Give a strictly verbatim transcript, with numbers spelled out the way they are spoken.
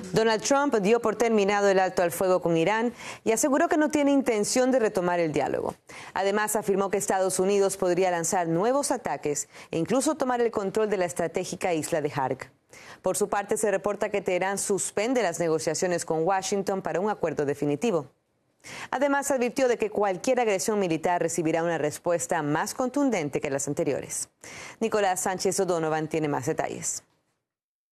Donald Trump dio por terminado el alto al fuego con Irán y aseguró que no tiene intención de retomar el diálogo. Además, afirmó que Estados Unidos podría lanzar nuevos ataques e incluso tomar el control de la estratégica isla de Jarg. Por su parte, se reporta que Teherán suspende las negociaciones con Washington para un acuerdo definitivo. Además, advirtió de que cualquier agresión militar recibirá una respuesta más contundente que las anteriores. Nicolás Sánchez O'Donovan tiene más detalles.